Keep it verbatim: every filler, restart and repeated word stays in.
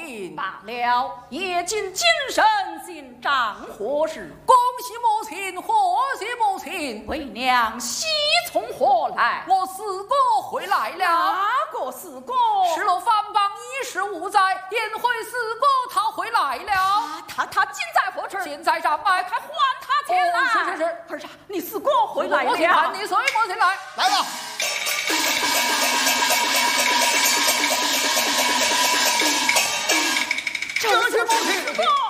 亲。 罢了，夜尽精神行账何事？ 恭喜母亲，贺喜母亲！ 为娘喜从何来？ 我四哥回来了。 哪个四哥？ 失了藩邦一事无灾，宴会四哥他回来了。 啊、他他今在何处？ 现在帐外， 快还他前来！ 哦、是是是， 儿啊，你四哥回来了。 我请看你随我进来。 来吧。 这是母亲。